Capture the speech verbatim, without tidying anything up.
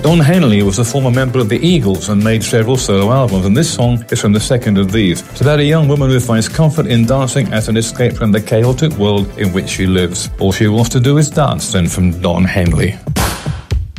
Don Henley was a former member of the Eagles and made several solo albums, and this song is from the second of these. It's about a young woman who finds comfort in dancing as an escape from the chaotic world in which she lives. All she wants to do is dance, then, from Don Henley.